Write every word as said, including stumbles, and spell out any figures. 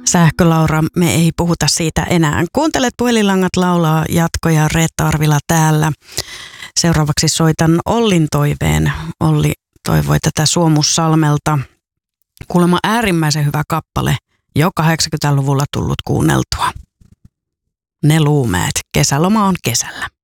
Sähkölaura, me ei puhuta siitä enää. Kuuntelet Puhelinlangat laulaa jatkoja, Reetta Arvila täällä. Seuraavaksi soitan Ollin toiveen. Olli toivoi tätä Suomussalmelta. Kuulemma äärimmäisen hyvä kappale, jo kahdeksankymmentäluvulla tullut kuunneltua. Ne Luumäet, kesäloma on kesällä.